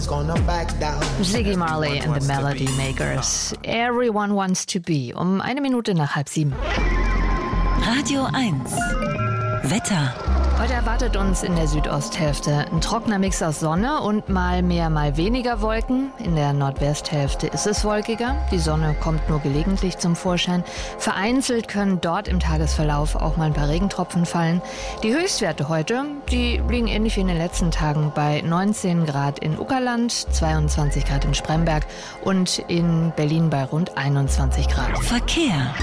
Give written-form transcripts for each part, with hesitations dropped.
Ziggy Marley and the Melody Makers. Everyone wants to be. 1:01 nach 6:30. Radio 1. Wetter. Heute erwartet uns in der Südosthälfte ein trockener Mix aus Sonne und mal mehr, mal weniger Wolken. In der Nordwesthälfte ist es wolkiger. Die Sonne kommt nur gelegentlich zum Vorschein. Vereinzelt können dort im Tagesverlauf auch mal ein paar Regentropfen fallen. Die Höchstwerte heute, die liegen ähnlich wie in den letzten Tagen bei 19 Grad in Uckerland, 22 Grad in Spremberg und in Berlin bei rund 21 Grad. Verkehr.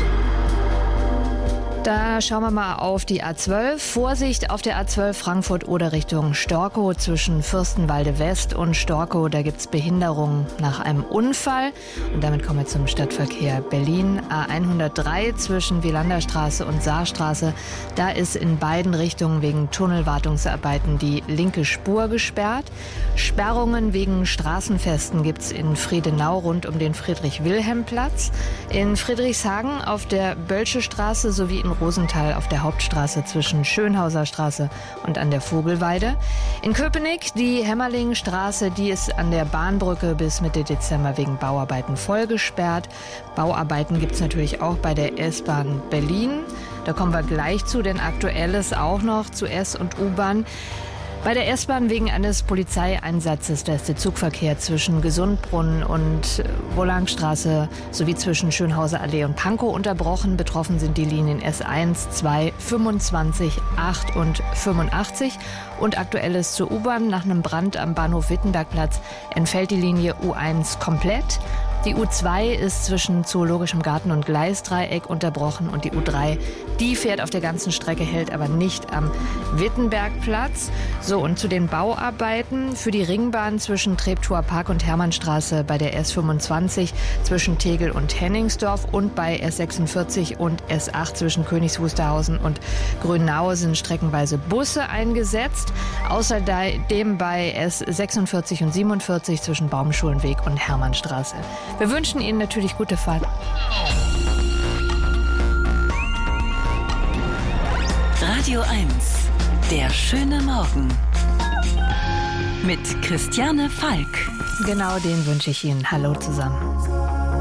Da schauen wir mal auf die A12. Vorsicht auf der A12 Frankfurt oder Richtung Storkow zwischen Fürstenwalde West und Storkow. Da gibt es Behinderungen nach einem Unfall. Und damit kommen wir zum Stadtverkehr Berlin. A103 zwischen Wielanderstraße und Saarstraße. Da ist in beiden Richtungen wegen Tunnelwartungsarbeiten die linke Spur gesperrt. Sperrungen wegen Straßenfesten gibt es in Friedenau rund um den Friedrich-Wilhelm-Platz. In Friedrichshagen auf der Bölsche Straße sowie in Rosenthal auf der Hauptstraße zwischen Schönhauser Straße und an der Vogelweide. In Köpenick die Hämmerlingstraße, die ist an der Bahnbrücke bis Mitte Dezember wegen Bauarbeiten voll gesperrt. Bauarbeiten gibt es natürlich auch bei der S-Bahn Berlin. Da kommen wir gleich zu, denn aktuell ist auch noch zu S- und U-Bahn. Bei der S-Bahn wegen eines Polizeieinsatzes, da ist der Zugverkehr zwischen Gesundbrunnen und Wollangstraße sowie zwischen Schönhauser Allee und Pankow unterbrochen. Betroffen sind die Linien S1, 2, 25, 8 und 85. Und aktuell ist zur U-Bahn nach einem Brand am Bahnhof Wittenbergplatz entfällt die Linie U1 komplett. Die U2 ist zwischen Zoologischem Garten und Gleisdreieck unterbrochen und die U3, die fährt auf der ganzen Strecke, hält aber nicht am Wittenbergplatz. So, und zu den Bauarbeiten für die Ringbahn zwischen Treptower Park und Hermannstraße bei der S25 zwischen Tegel und Henningsdorf und bei S46 und S8 zwischen Königs Wusterhausen und Grünau sind streckenweise Busse eingesetzt. Außerdem bei S46 und 47 zwischen Baumschulenweg und Hermannstraße. Wir wünschen Ihnen natürlich gute Fahrt. Radio 1. Der schöne Morgen. Mit Christiane Falk. Genau den wünsche ich Ihnen. Hallo zusammen.